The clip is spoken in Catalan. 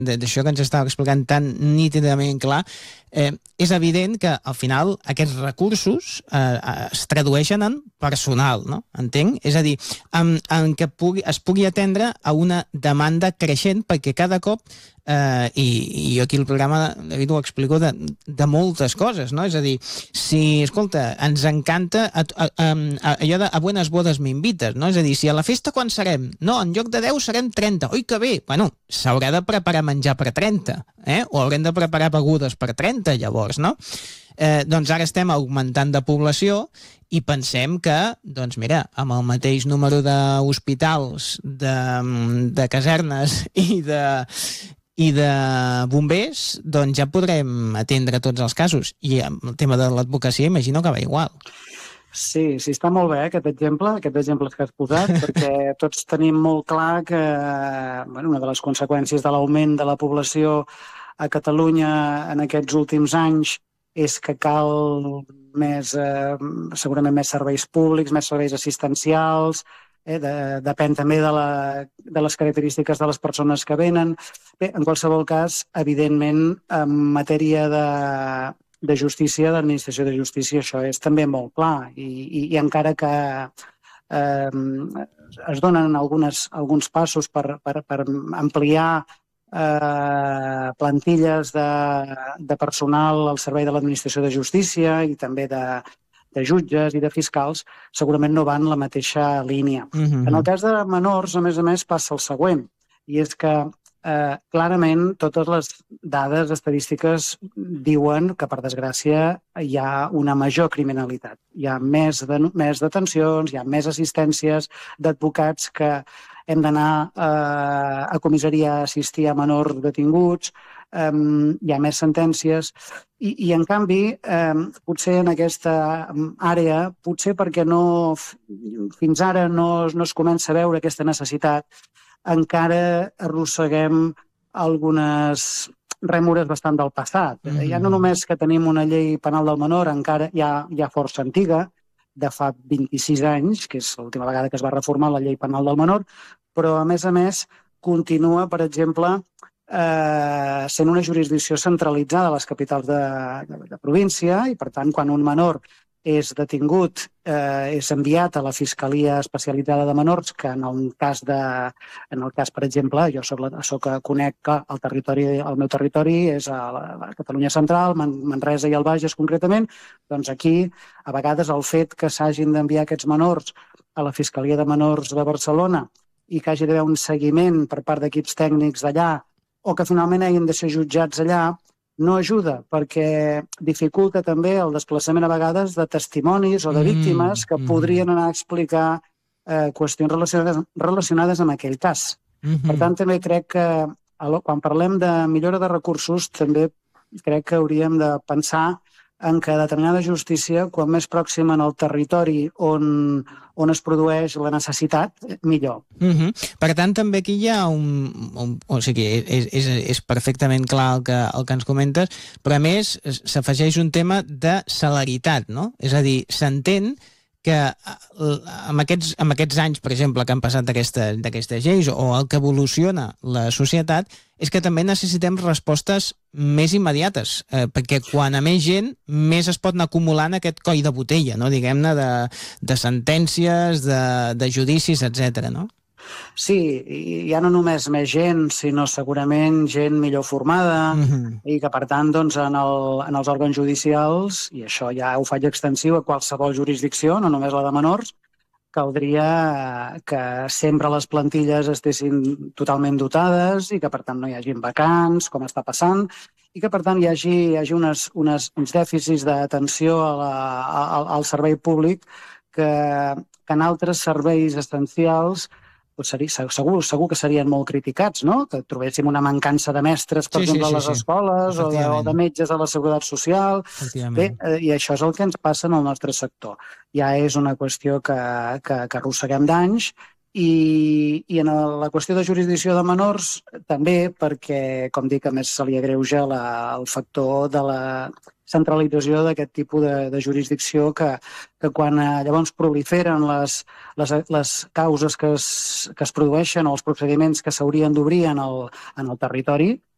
d'això que ens estava explicant tan nítidament clar, és evident que al final aquests recursos es tradueixen en personal, no? Entenc? És a dir, en que es pugui atendre a una demanda creixent, perquè cada cop, i jo aquí al programa David ho explico de moltes coses, no? És a dir, si, escolta, ens encanta allò de a buenas bodas me invites, no? És a dir, si a la festa quan serem? No, en lloc de 10 serem 30. Oi, que bé! Bueno, s'haurà de preparar menjar per 30, o haurem de preparar begudes per 30, llavors, no? Doncs ara estem augmentant de població i pensem que, doncs mira, amb el mateix número d'hospitals, de casernes i de bombers, doncs ja podrem atendre tots els casos. I el tema de l'advocacia imagino que va igual. Sí, està molt bé aquests exemples que has posat, perquè tots tenim molt clar que una de les conseqüències de l'augment de la població a Catalunya en aquests últims anys és que cal segurament més serveis públics, més serveis assistencials, depèn també de les característiques de les persones que venen. Bé, en qualsevol cas, evidentment, en matèria de justícia, d'administració de justícia, això és també molt clar, i encara que es donen alguns passos per ampliar plantilles de personal al servei de l'administració de justícia i també de jutges i de fiscals, segurament no van en la mateixa línia. En el cas de menors, a més, passa el següent, i és que clarament totes les dades estadístiques diuen que, per desgràcia, hi ha una major criminalitat. Hi ha més detencions, hi ha més assistències d'advocats que hem d'anar a comissaria a assistir a menors detinguts, hi ha més sentències, i en canvi, potser en aquesta àrea, potser perquè fins ara no es comença a veure aquesta necessitat, encara arrosseguem algunes rèmores bastant del passat. Ja no només que tenim una llei penal del menor, encara ja força antiga, de fa 26 anys, que és l'última vegada que es va reformar la llei penal del menor, però a més, continua, per exemple, sent una jurisdicció centralitzada a les capitals de província, i per tant, quan un menor és detingut, és enviat a la Fiscalia Especialitzada de Menors, que en el cas, per exemple, jo conec que el meu territori és a la Catalunya Central, Manresa i el Bages concretament, doncs aquí, a vegades, el fet que s'hagin d'enviar aquests menors a la Fiscalia de Menors de Barcelona i que hagi d'haver un seguiment per part d'equips tècnics d'allà, o que finalment hagin de ser jutjats allà, no ajuda, perquè dificulta també el desplaçament a vegades de testimonis o de víctimes que podrien anar a explicar qüestions relacionades amb aquell cas. Per tant, també crec que quan parlem de millora de recursos, també crec que hauríem de pensar en què determinada justícia, quan més pròxima en el territori on es produeix la necessitat, millor. Per tant, també aquí hi ha o sigui, és perfectament clar el que ens comentes, però a més s'afegeix un tema de celeritat, no? És a dir, s'entén que amb aquests anys, per exemple, que han passat d'aquestes lleis o el que evoluciona la societat, és que també necessitem respostes més immediates, perquè quan a més gent, més es pot anar acumulant aquest coll de botella, no? Diguem-ne, de sentències, de judicis, etc. no? Sí, ja no només més gent, sinó segurament gent millor formada i que, per tant, doncs, en els òrgans judicials, i això ja ho faig extensiu a qualsevol jurisdicció, no només la de menors, caldria que sempre les plantilles estessin totalment dotades i que, per tant, no hi hagin vacants, com està passant, i que, per tant, hi hagi uns dèficits d'atenció al servei públic que en altres serveis essencials segur que serien molt criticats, no? Que trobéssim una mancança de mestres, per exemple, a les escoles o de metges a la Seguretat Social. Bé, i això és el que ens passa en el nostre sector. Ja és una qüestió que arrosseguem d'anys, i en la qüestió de jurisdicció de menors també, perquè, com dic, a més se li agreuja el factor de la centralització d'aquest tipus de jurisdicció que quan llavors proliferen les causes que es produeixen o els procediments que s'haurien d'obrir en el territori,